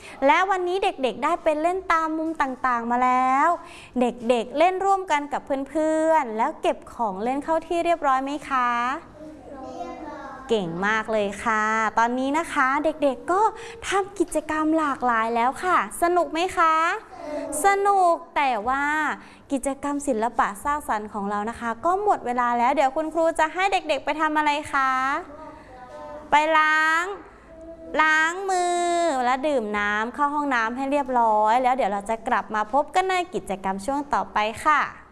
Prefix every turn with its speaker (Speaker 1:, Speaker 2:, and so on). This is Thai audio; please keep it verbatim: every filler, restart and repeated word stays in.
Speaker 1: และวันนี้เด็กๆได้ไปเล่นตามมุมต่างๆมาแล้วเด็กๆ เ, เล่นร่วมกันกับเพื่อนๆแล้วเก็บของเล่นเข้าที่เรียบร้อยไหมคะเก่งมากเลยค่ะตอนนี้นะคะเด็กๆก็ทำกิจกรรมหลากหลายแล้วค่ะสนุกไหมคะสนุกแต่ว่ากิจกรรมศิลปะสร้างสรรค์ของเรานะคะก็หมดเวลาแล้วเดี๋ยวคุณครูจะให้เด็กๆไปทำอะไรคะไปล้างล้างมือและดื่มน้ำเข้าห้องน้ำให้เรียบร้อยแล้วเดี๋ยวเราจะกลับมาพบกันในกิจกรรมช่วงต่อไปค่ะ